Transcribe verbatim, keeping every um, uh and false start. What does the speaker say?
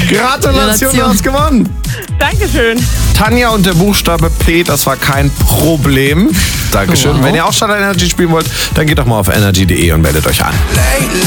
Gratulation, du hast gewonnen. Dankeschön. Tanja und der Buchstabe P, das war kein Problem. Dankeschön. Wow. Wenn ihr auch Stadtland Energy spielen wollt, dann geht doch mal auf energy punkt de und meldet euch an.